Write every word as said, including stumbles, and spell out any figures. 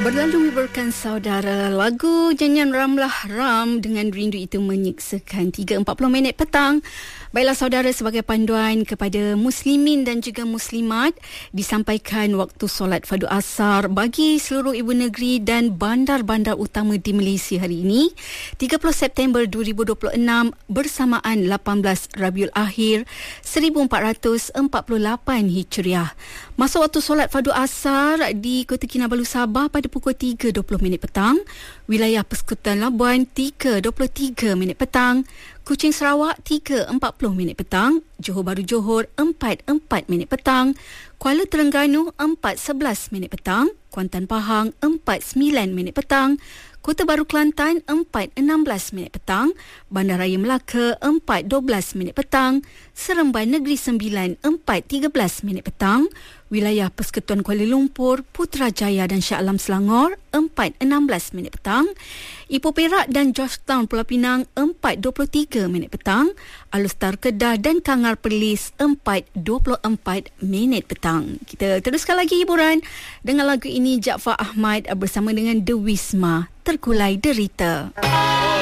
Berlalu wiburkan saudara, lagu nyanyian Ramlah Ram dengan Rindu Itu Menyiksakan, tiga empat puluh minit petang. Baiklah saudara, sebagai panduan kepada muslimin dan juga muslimat, disampaikan waktu solat fardu asar bagi seluruh ibu negeri dan bandar-bandar utama di Malaysia hari ini, tiga puluh September dua ribu dua puluh enam, bersamaan lapan belas Rabiul Akhir seribu empat ratus empat puluh lapan Hijriah. Masa waktu solat fardu asar di Kota Kinabalu, Sabah pada pukul tiga dua puluh minit petang, wilayah Persekutuan Labuan tiga dua puluh tiga minit petang, Kuching Sarawak tiga empat puluh minit petang, Johor Bahru Johor empat empat minit petang, Kuala Terengganu empat sebelas minit petang, Kuantan Pahang empat sembilan minit petang, Kota Baru Kelantan empat enam belas minit petang, Bandaraya Melaka empat dua belas minit petang, Seremban Negeri Sembilan empat tiga belas minit petang, wilayah Persekutuan Kuala Lumpur, Putrajaya dan Shah Alam Selangor empat enam belas minit petang, Ipoh Perak dan Georgetown Pulau Pinang empat dua puluh tiga minit petang, Alustar Kedah dan Kangar Perlis empat dua puluh empat minit petang. Kita teruskan lagi hiburan dengan lagu ini, Jaafar Ahmad bersama dengan The Wisma, Terkulai Derita.